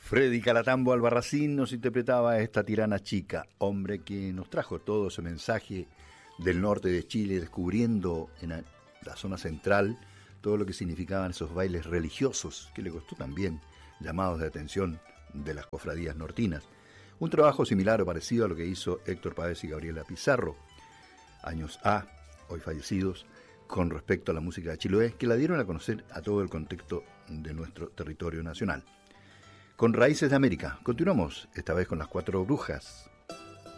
Freddy Calatambo Albarracín nos interpretaba a esta tirana chica, hombre que nos trajo todo ese mensaje del norte de Chile, descubriendo en la zona central todo lo que significaban esos bailes religiosos, que le costó también llamados de atención de las cofradías nortinas. Un trabajo similar o parecido a lo que hizo Héctor Páez y Gabriela Pizarro, años A, hoy fallecidos, con respecto a la música de Chiloé, que la dieron a conocer a todo el contexto de nuestro territorio nacional. Con Raíces de América, continuamos, esta vez con Las Cuatro Brujas,